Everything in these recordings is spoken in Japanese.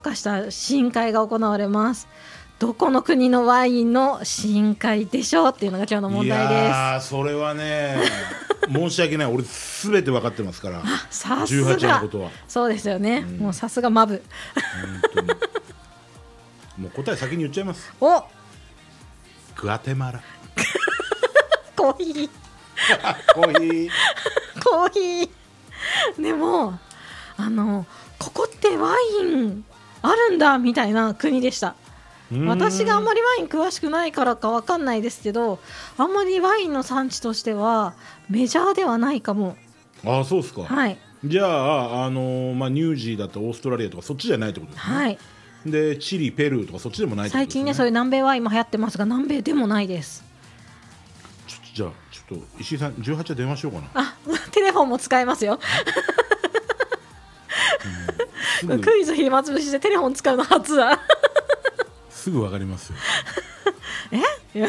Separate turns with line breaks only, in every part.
化した試飲会が行われます。どこの国のワインの試飲会でしょうっていうのが今日の問題です。
いやーそれはね申し訳ない、俺すべて分かってますから。
さすが
18のことは。
そうですよね、もうさすがマブ
本当にもう答え先に言っちゃいます。
お
グアテマラ
コーヒー
コーヒー
コーヒーでもここってワインあるんだみたいな国でした。私があんまりワイン詳しくないからか分かんないですけど、あんまりワインの産地としてはメジャーではないかも。
ああそうですか、
はい、
じゃあ、ニュージーだとオーストラリアとかそっちじゃないってことですね。
はい、
でチリペルーとかそっちでもないってことですね。
最近ねそういう南米ワインも流行ってますが南米でもないです。
じゃあちょっと石井さん18は電話しようかな。
あテレフォンも使えますよクイズ暇つぶしでテレフォン使うの初だ
すぐ分かりますよ
え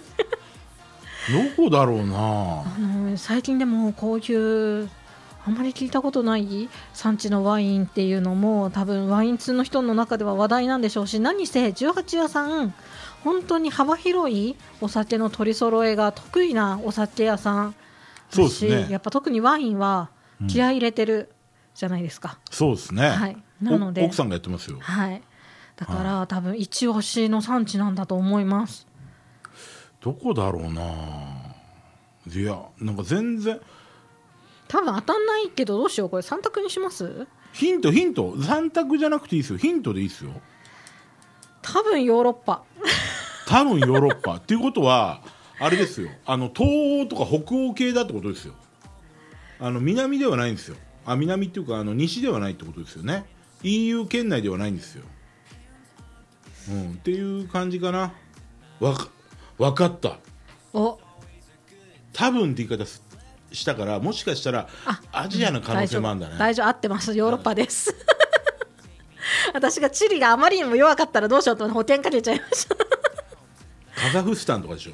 どこだろうな。
最近でもこういうあんまり聞いたことない産地のワインっていうのも多分ワイン通の人の中では話題なんでしょうし、何せ18屋さん本当に幅広いお酒の取り揃えが得意なお酒屋さんだし、
そうですね、
やっぱ特にワインは気合い入れてるじゃないですか、
そうですね、
はい、なので
奥さんがやってますよ。
はい、だから多分一押しの産地なんだと思います。
どこだろうな。いやなんか全然
多分当たんないけどどうしよう、これ3択にします。
ヒント3択じゃなくていいですよ。ヒントでいいですよ。
多分ヨーロッパ
多分ヨーロッパっていうことはあれですよ、東欧とか北欧系だってことですよ。南ではないんですよ。南っていうか西ではないってことですよね。 EU 圏内ではないんですよ、っていう感じかな。わかった。
お
多分って言い方したからもしかしたらアジアの可能性もあるんだね。
大丈夫合ってます、ヨーロッパです私がチリがあまりにも弱かったらどうしようと保険かけちゃいました
カザフスタンとかでしょ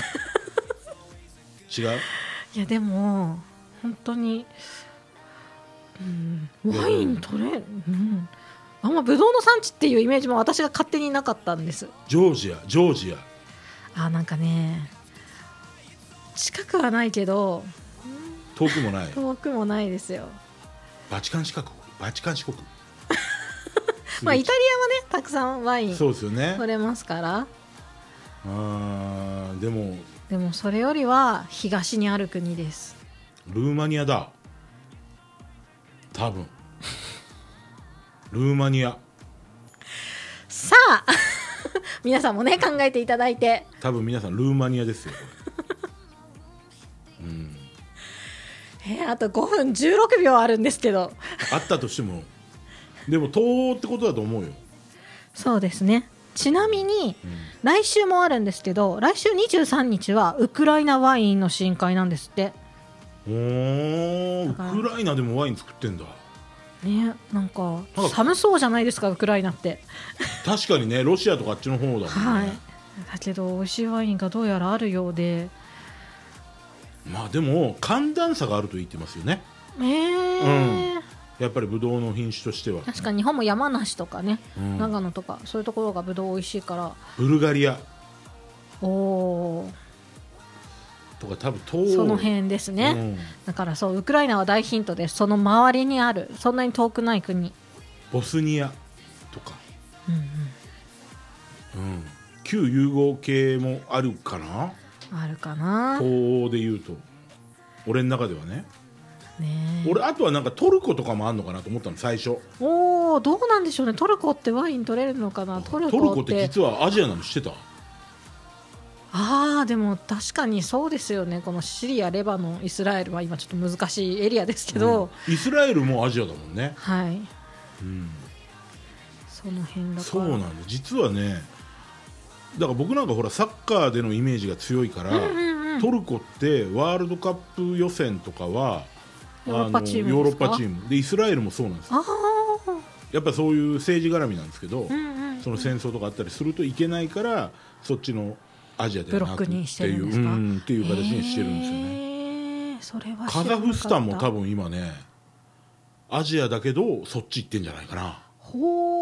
違う。
いやでも本当に、ワイン取れ、あんまブドウの産地っていうイメージも私が勝手になかったんです。
ジョージア
なんかね近くはないけど
遠くもない
遠くもないですよ。
バチカン四国
まあイタリアはねたくさんワイン
そうですよね。
取れますから。
でも
それよりは東にある国です。
ルーマニアだ多分ルーマニア。
さあ皆さんもね考えていただいて。
多分皆さんルーマニアですよ
あと5分16秒あるんですけど。
あったとしてもでも東欧ってことだと思うよ。
そうですね。ちなみに、来週もあるんですけど来週23日はウクライナワインの試飲会なんですって。
ウクライナでもワイン作ってんだ
ね。なんか寒そうじゃないですかウクライナって。
確かにねロシアとかあっちの方だもんね、
はい、だけど美味しいワインがどうやらあるようで。
まあでも寒暖差があると言ってますよね。やっぱりブドウの品種としては
確かに日本も山梨とかね、長野とかそういうところがブドウ美味しいから。
ブルガリア
と
か多分東
その辺ですね、だからそうウクライナは大ヒントです。その周りにあるそんなに遠くない国
ボスニアとか、旧ユーゴ系もあるかな。
あるかな
東欧でいうと俺の中ではね。俺あとはなんかトルコとかもあるのかなと思ったの最初。
どうなんでしょうね。トルコってワイン取れるのかな。トルコ
って実はアジアなの知ってた？
でも確かにそうですよね。このシリアレバノンイスラエルは今ちょっと難しいエリアですけど、
イスラエルもアジアだもんね。
はい、その辺だから
そうなんだ。実はねだから僕なんかほらサッカーでのイメージが強いから、トルコってワールドカップ予選とかはヨーロッパチームでイスラエルもそうなんですよ。やっぱそういう政治絡みなんですけど、その戦争とかあったりするといけないからそっちのアジアではなくっていうっていう形にしてるんですよね。カザフスタンも多分今ねアジアだけどそっち行ってんじゃないかな。